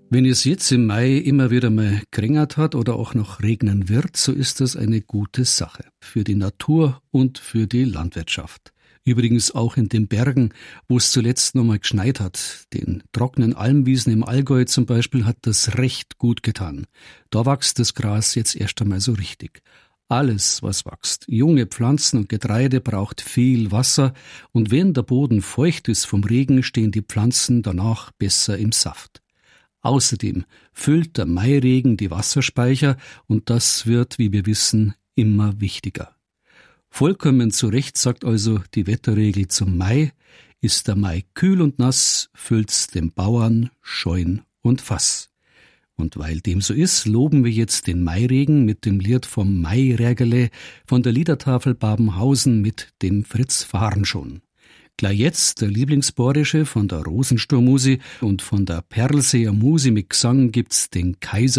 Wenn es jetzt im Mai immer wieder mal geregnet hat oder auch noch regnen wird, so ist das eine gute Sache für die Natur und für die Landwirtschaft. Übrigens auch in den Bergen, wo es zuletzt noch mal geschneit hat. Den trockenen Almwiesen im Allgäu zum Beispiel hat das recht gut getan. Da wächst das Gras jetzt erst einmal so richtig. Alles, was wächst, junge Pflanzen und Getreide, braucht viel Wasser, und wenn der Boden feucht ist vom Regen, stehen die Pflanzen danach besser im Saft. Außerdem füllt der Mairegen die Wasserspeicher, und das wird, wie wir wissen, immer wichtiger. Vollkommen zu Recht sagt also die Wetterregel zum Mai: ist der Mai kühl und nass, füllt's dem Bauern Scheun und Fass. Und weil dem so ist, loben wir jetzt den Mairegen mit dem Lied vom Mairägerle von der Liedertafel Babenhausen mit dem Fritz Fahrenschon. Gleich jetzt der Lieblingsbayerische von der Rosensturmusi, und von der Perlseer Musi mit Gesang gibt's den Kaiser